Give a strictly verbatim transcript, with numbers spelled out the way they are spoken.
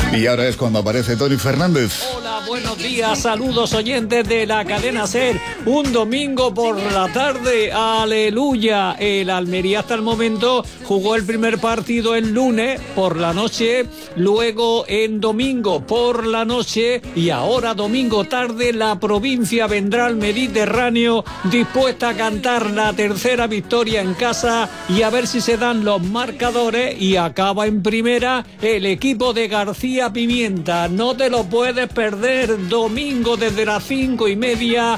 Y ahora es cuando aparece Tony Fernández. Hola, buenos días, saludos oyentes de la cadena SER. Un domingo por la tarde, aleluya. El Almería hasta el momento jugó el primer partido el lunes por la noche, luego en domingo por la noche y ahora domingo tarde la provincia vendrá al Mediterráneo dispuesta a cantar la tercera victoria en casa y a ver si se dan los marcadores y acaba en primera el equipo de García Pimienta. No te lo puedes perder, domingo desde las cinco y media